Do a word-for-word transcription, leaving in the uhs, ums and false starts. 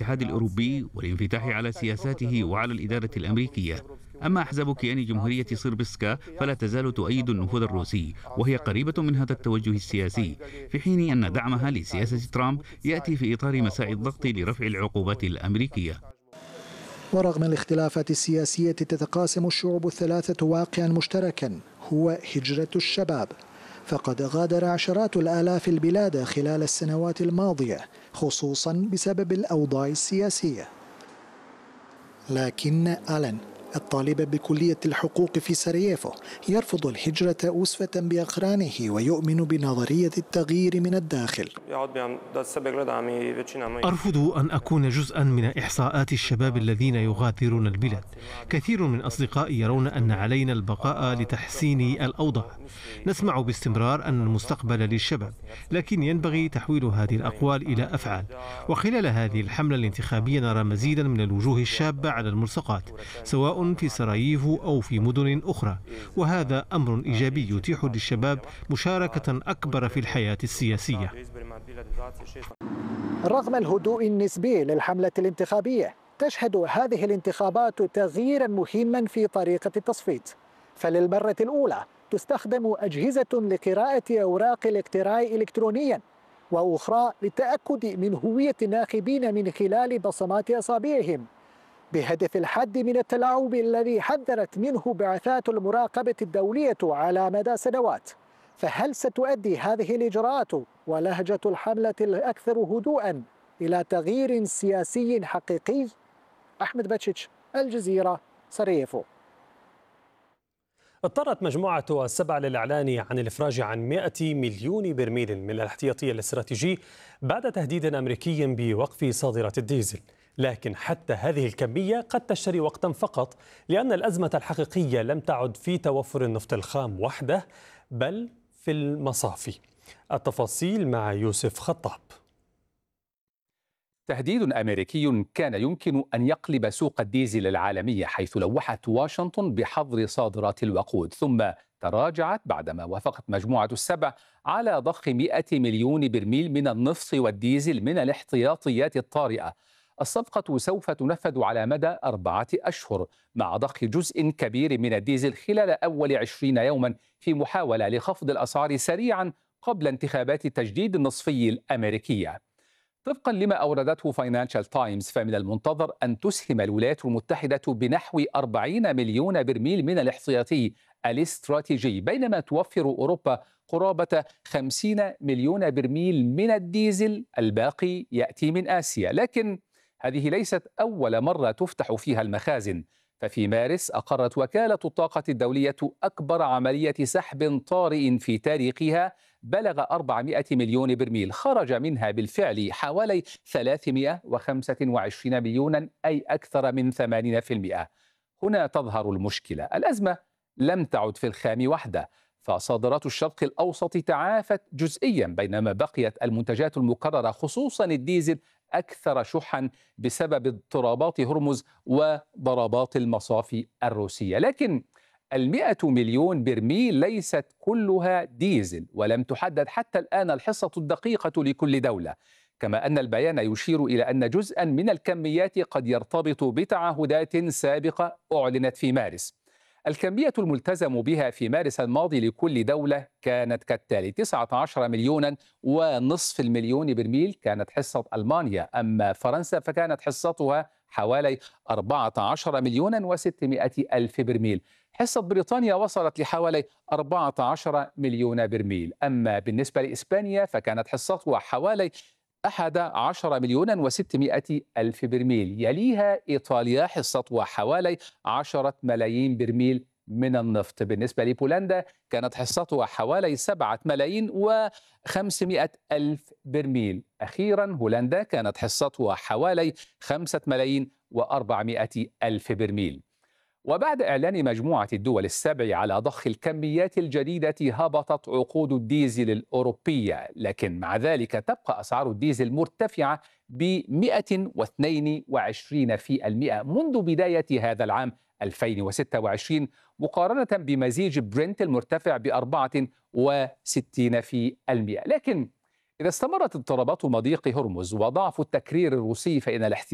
الاتحاد الأوروبي والانفتاح على سياساته وعلى الإدارة الأمريكية. أما أحزاب كيان جمهورية صربسكا فلا تزال تؤيد النفوذ الروسي، وهي قريبة من هذا التوجه السياسي، في حين أن دعمها لسياسة ترامب يأتي في إطار مساعي الضغط لرفع العقوبات الأمريكية. ورغم الاختلافات السياسية تتقاسم الشعوب الثلاثة واقعا مشتركا هو هجرة الشباب، فقد غادر عشرات الآلاف البلاد خلال السنوات الماضية خصوصا بسبب الأوضاع السياسية. لكن ألان الطالب بكلية الحقوق في سراييفو يرفض الهجرة أسوة بأقرانه ويؤمن بنظرية التغيير من الداخل. أرفض أن أكون جزءا من إحصاءات الشباب الذين يغادرون البلاد. كثير من أصدقائي يرون أن علينا البقاء لتحسين الأوضاع. نسمع باستمرار أن المستقبل للشباب، لكن ينبغي تحويل هذه الأقوال إلى أفعال. وخلال هذه الحملة الانتخابية نرى مزيدا من الوجوه الشابة على الملصقات، سواء في سراييفو أو في مدن أخرى، وهذا أمر إيجابي يتيح للشباب مشاركة أكبر في الحياة السياسية. رغم الهدوء النسبي للحملة الانتخابية، تشهد هذه الانتخابات تغييرا مهما في طريقة التصويت، فللمرة الأولى تستخدم أجهزة لقراءة أوراق الاقتراع إلكترونيا، وأخرى للتأكد من هوية الناخبين من خلال بصمات أصابعهم، بهدف الحد من التلاعب الذي حذرت منه بعثات المراقبة الدولية على مدى سنوات. فهل ستؤدي هذه الإجراءات ولهجة الحملة الأكثر هدوءا إلى تغيير سياسي حقيقي؟ أحمد باتشيتش، الجزيرة، سراييفو. اضطرت مجموعة السبع للإعلان عن الإفراج عن مئة مليون برميل من الاحتياطي الاستراتيجي بعد تهديد أمريكي بوقف صادرات الديزل. لكن حتى هذه الكمية قد تشتري وقتا فقط، لأن الأزمة الحقيقية لم تعد في توفر النفط الخام وحده بل في المصافي. التفاصيل مع يوسف خطاب. تهديد أمريكي كان يمكن أن يقلب سوق الديزل العالمية، حيث لوحت واشنطن بحظر صادرات الوقود، ثم تراجعت بعدما وافقت مجموعة السبع على ضخ مئة مليون برميل من النفط والديزل من الاحتياطيات الطارئة. الصفقة سوف تنفذ على مدى أربعة أشهر مع ضخ جزء كبير من الديزل خلال أول عشرين يوما في محاولة لخفض الأسعار سريعا قبل انتخابات التجديد النصفي الأمريكية. طبقا لما أوردته فاينانشال تايمز، فمن المنتظر أن تسهم الولايات المتحدة بنحو أربعين مليون برميل من الاحتياطي الاستراتيجي، بينما توفر أوروبا قرابة خمسين مليون برميل من الديزل، الباقي يأتي من آسيا. لكن هذه ليست أول مرة تفتح فيها المخازن، ففي مارس أقرت وكالة الطاقة الدولية أكبر عملية سحب طارئ في تاريخها بلغ أربعمئة مليون برميل، خرج منها بالفعل حوالي ثلاثمئة وخمسة وعشرين مليونا، أي أكثر من ثمانين بالمئة. هنا تظهر المشكلة. الأزمة لم تعد في الخام وحده، فصادرات الشرق الأوسط تعافت جزئيا، بينما بقيت المنتجات المكررة خصوصا الديزل أكثر شحا بسبب اضطرابات هرمز وضربات المصافي الروسية. لكن المئة مليون برميل ليست كلها ديزل، ولم تحدد حتى الآن الحصة الدقيقة لكل دولة، كما أن البيان يشير إلى أن جزءا من الكميات قد يرتبط بتعهدات سابقة أعلنت في مارس. الكمية الملتزم بها في مارس الماضي لكل دولة كانت كالتالي: تسعة عشر مليونا ونصف المليون برميل كانت حصة ألمانيا، أما فرنسا فكانت حصتها حوالي أربعة عشر مليونا وستمئة ألف برميل. حصة بريطانيا وصلت لحوالي أربعة عشر مليون برميل، أما بالنسبة لإسبانيا فكانت حصتها حوالي أحد عشر مليونا وستمئة ألف برميل. يليها إيطاليا حصتها حوالي عشرة ملايين برميل من النفط. بالنسبة لبولندا كانت حصتها حوالي سبعة ملايين وخمسمئة ألف برميل. أخيرا هولندا كانت حصتها حوالي خمسة ملايين وأربعمئة ألف برميل. وبعد إعلان مجموعة الدول السبع على ضخ الكميات الجديدة، هبطت عقود الديزل الأوروبية، لكن مع ذلك تبقى أسعار الديزل مرتفعة ب مئة واثنين وعشرين بالمئة منذ بداية هذا العام ألفين وستة وعشرين، مقارنة بمزيج برنت المرتفع ب أربعة وستين بالمئة. لكن إذا استمرت اضطرابات مضيق هرمز وضعف التكرير الروسي، فإن الاحتياط